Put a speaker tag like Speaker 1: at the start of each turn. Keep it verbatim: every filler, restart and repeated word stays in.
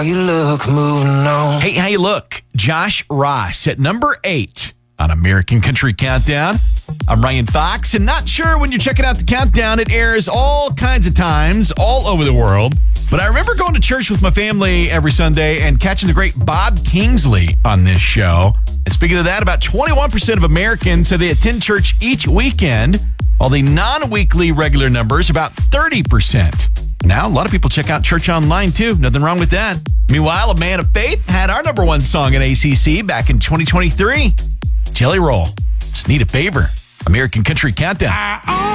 Speaker 1: You look, moving on.
Speaker 2: Hey, how you look? Josh Ross at number eight on American Country Countdown. I'm Ryan Fox, and not sure when you're checking out the countdown. It airs all kinds of times all over the world. But I remember going to church with my family every Sunday and catching the great Bob Kingsley on this show. And speaking of that, about twenty-one percent of Americans say they attend church each weekend, while the non-weekly regular numbers about thirty percent. Now, a lot of people check out church online, too. Nothing wrong with that. Meanwhile, a man of faith had our number one song in A C C back in twenty twenty-three. Jelly Roll. Just need a favor. American Country Countdown.